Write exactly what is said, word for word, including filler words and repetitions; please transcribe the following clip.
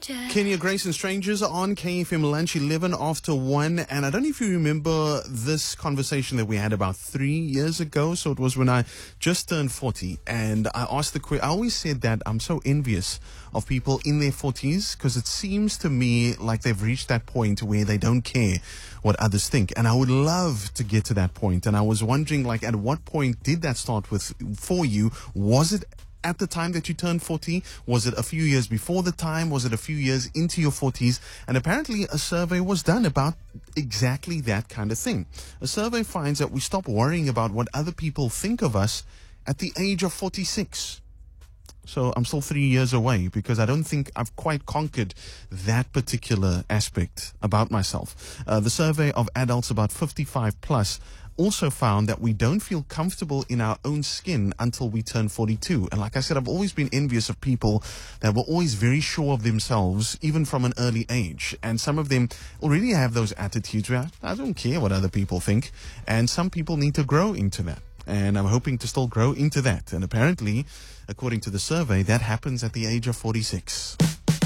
Kenya Grace and Strangers on K F M Lunch, eleven after one. And I don't know if you remember this conversation that we had about three years ago. So it was when I just turned forty. And I asked the question, I always said that I'm so envious of people in their forties because it seems to me like they've reached that point where they don't care what others think. And I would love to get to that point. And I was wondering, like, at what point did that start with for you? Was it at the time that you turned forty? Was it a few years before the time? Was it a few years into your forties? And apparently a survey was done about exactly that kind of thing. A survey finds that we stop worrying about what other people think of us at the age of forty-six. So I'm still three years away because I don't think I've quite conquered that particular aspect about myself. Uh, the survey of adults about fifty-five plus also found that we don't feel comfortable in our own skin until we turn forty-two. And like I said, I've always been envious of people that were always very sure of themselves, even from an early age. And some of them already have those attitudes where I don't care what other people think. And some people need to grow into that. And I'm hoping to still grow into that. And apparently, according to the survey, that happens at the age of forty-six.